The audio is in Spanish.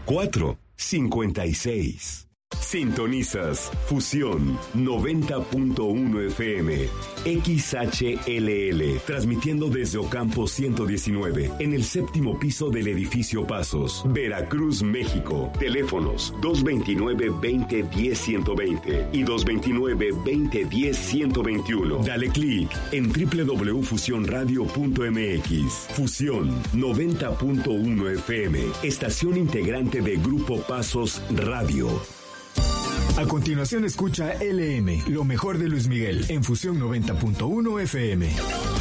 456. Sintonizas Fusión 90.1 FM, XHLL, transmitiendo desde Ocampo 119, en el séptimo piso del edificio Pasos, Veracruz, México. Teléfonos 229-2010-120 y 229-2010-121. Dale clic en www.fusionradio.mx. Fusión 90.1 FM, estación integrante de Grupo Pasos Radio. A continuación escucha LM, lo mejor de Luis Miguel, en Fusión 90.1 FM.